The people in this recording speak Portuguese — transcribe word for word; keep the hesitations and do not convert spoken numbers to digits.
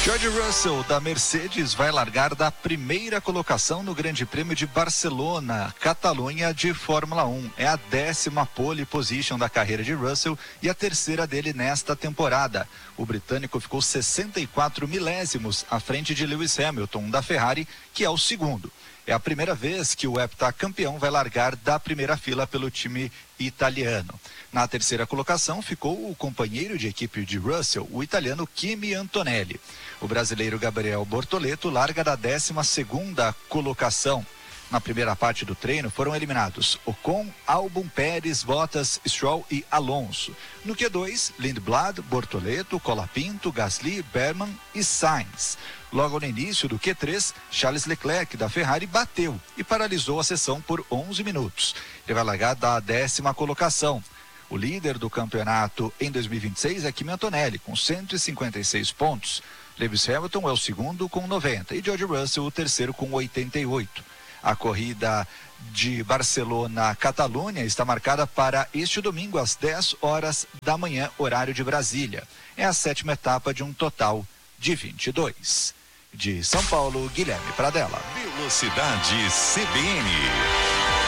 George Russell, da Mercedes, vai largar da primeira colocação no Grande Prêmio de Barcelona, Catalunha, de Fórmula um. É a décima pole position da carreira de Russell e a terceira dele nesta temporada. O britânico ficou sessenta e quatro milésimos à frente de Lewis Hamilton, da Ferrari, que é o segundo. É a primeira vez que o heptacampeão vai largar da primeira fila pelo time italiano. Na terceira colocação ficou o companheiro de equipe de Russell, o italiano Kimi Antonelli. O brasileiro Gabriel Bortoleto larga da décima segunda colocação. Na primeira parte do treino foram eliminados Ocon, Albon, Pérez, Bottas, Stroll e Alonso. No Q dois, Lindblad, Bortoleto, Colapinto, Gasly, Berman e Sainz. Logo no início do Q três, Charles Leclerc, da Ferrari, bateu e paralisou a sessão por onze minutos. Ele vai largar da décima colocação. O líder do campeonato em dois mil e vinte e seis é Kimi Antonelli, com cento e cinquenta e seis pontos. Lewis Hamilton é o segundo, com noventa, e George Russell o terceiro, com oitenta e oito. A corrida de Barcelona-Catalunha está marcada para este domingo às dez horas da manhã, horário de Brasília. É a sétima etapa de um total de vinte e dois. De São Paulo, Guilherme Pradella. Velocidade C B N.